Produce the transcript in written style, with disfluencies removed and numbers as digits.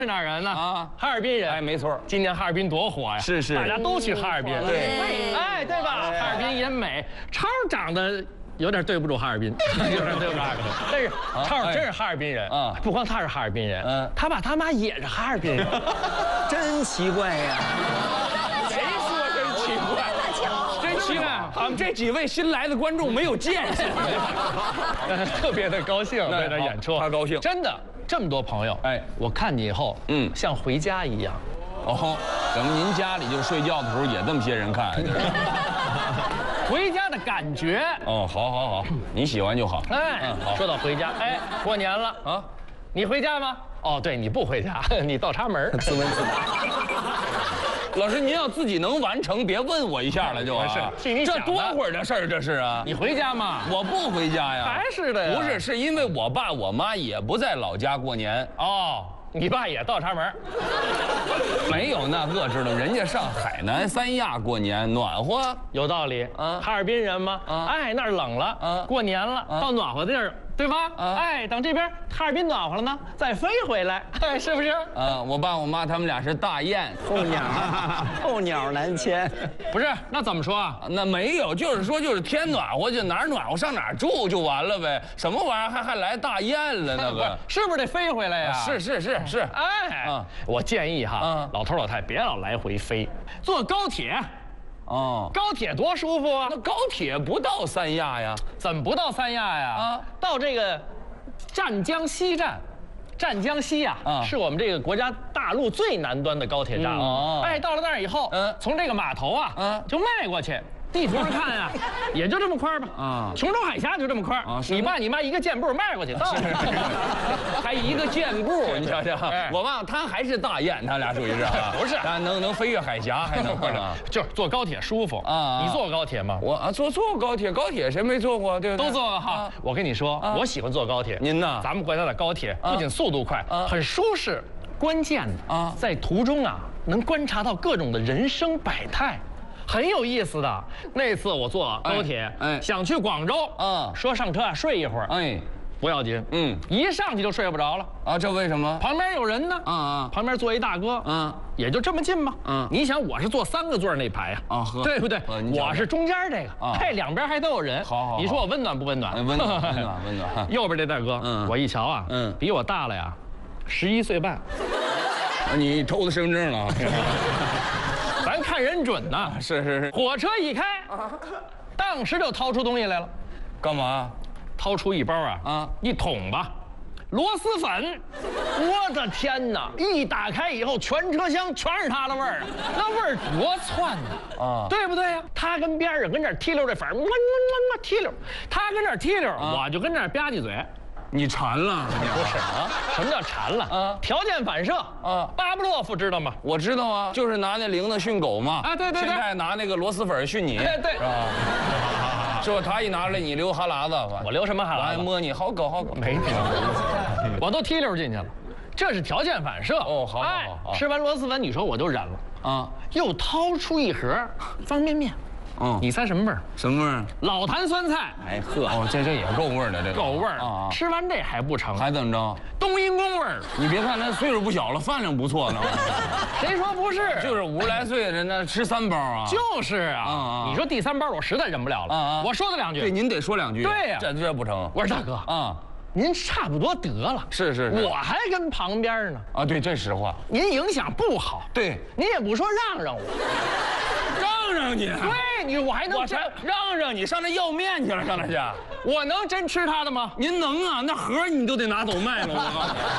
是哪儿人呢？ 啊， 哈尔滨人。 哎，没错。 今年哈尔滨多火呀！ 是， 大家都去哈尔滨。 对， 哎，对吧？哈尔滨也美，超长得。有点对不住哈尔滨，有点对不住哈尔滨。但是超真是哈尔滨人啊，不光他是哈尔滨人，他爸他妈也是哈尔滨人， 真奇怪呀！ 谁说真奇怪？真奇怪！我们这几位新来的观众没有见识， 特别的高兴在这演出， 他高兴， 真的这么多朋友。哎，我看你以后，像回家一样。 哦，怎么您家里就睡觉的时候也这么些人看？ 回家的感觉哦，好，你喜欢就好。 哎，好。说到回家，哎，过年了啊，你回家吗？哦，对，你不回家，你倒插门， 自问自答。 老师，您要自己能完成，别问我一下了就完。 是你这多会儿的事儿，这是啊。 你回家吗？ 我不回家呀。 还是的呀。 不是，是因为我爸我妈也不在老家过年。 哦。你爸也倒插门， 没有那个知道，人家上海南三亚过年暖和， 有道理啊。哈尔滨人吗？哎，那儿冷了，过年了，到暖和地儿，对吧？哎，等这边哈尔滨暖和了呢，再飞回来，哎，是不是？ 我爸我妈他们俩是大雁， 候鸟难牵。 不是，那怎么说啊？ 那没有，就是说就是天暖和就哪儿暖和上哪儿住就完了呗，什么玩意儿还来大雁了那个？ 是不是得飞回来呀？ 是， 哎，我建议哈，老头老太别老来回飞，坐高铁。哦，高铁多舒服啊！ 那高铁不到三亚呀？ 怎么不到三亚呀？到这个湛江西站，湛江西呀，是我们这个国家大陆最南端的高铁站了。哎，到了那儿以后，从这个码头啊，就迈过去。地图上看呀，也就这么宽吧。琼州海峡就这么宽。你爸你妈一个箭步迈过去，到还一个箭步，你瞧瞧。我忘了他还是大雁，他俩属于是啊。 不是， 能飞越海峡，还能就是坐高铁舒服啊。你坐过高铁吗？ 我坐高铁，高铁谁没坐过？对不对？ 都坐过哈。我跟你说，我喜欢坐高铁。 您呢？ 咱们国家的高铁不仅速度快，很舒适，关键的在途中啊，能观察到各种的人生百态。很有意思的。那次我坐高铁，想去广州，说上车啊睡一会儿，不要紧，一上去就睡不着了啊！这为什么？ 旁边有人呢，旁边坐一大哥，也就这么近嘛，你想我是坐3个座那排呀，对不对？我是中间这个，嘿，两边还都有人，好，你说我温暖不温暖？ 温暖。 右边这大哥，我一瞧啊，比我大了呀，11岁半。 你抽他身份证了？ 咱看人准呐， 是。 火车一开，当时就掏出东西来了， 干嘛？ 掏出一包一桶吧，螺蛳粉。我的天哪！一打开以后，全车厢全是它的味儿，那味儿多窜呐！对不对呀？他跟边上跟这提溜这粉，提溜，他跟这提溜，我就跟这吧唧嘴。 你馋了？ 不是啊，什么叫馋了？条件反射巴甫洛夫知道吗？ 我知道啊，就是拿那铃铛训狗嘛。 对。 现在拿那个螺蛳粉训你。 对。 是吧？他一拿来，你流哈喇子， 我流什么哈喇子？ 摸你，好狗。 没听过，我都提溜进去了，这是条件反射。 好。 吃完螺蛳粉，你说我就忍了又掏出一盒方便面。你猜什么味儿？ 什么味儿？ 老坛酸菜。 哎呵，这也够味儿的，这够味儿啊！吃完这还不成？ 还怎么着？ 冬阴功味儿。 你别看他岁数不小了，饭量不错呢。 谁说不是？ 就是50来岁的人呢，吃3包啊。 就是啊。你说第3包我实在忍不了了我说他2句。 对，您得说2句。 对呀， 这不成。 我说大哥您差不多得了。 是。 我还跟旁边呢。 对，这实话。 您影响不好。 对， 您也不说让我。 让你。 对，我还能让你上那要面去了，上那去。 我能真吃他的吗？ 您能啊，那盒你都得拿走卖了，我告诉你。